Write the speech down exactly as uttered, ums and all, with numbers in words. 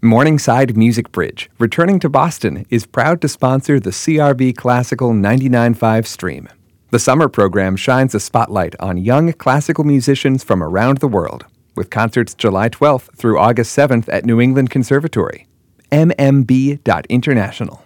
Morningside Music Bridge, returning to Boston, is proud to sponsor the C R V Classical ninety-nine point five stream. The summer program shines a spotlight on young classical musicians from around the world, with concerts July twelfth through August seventh at New England Conservatory. m m b dot international.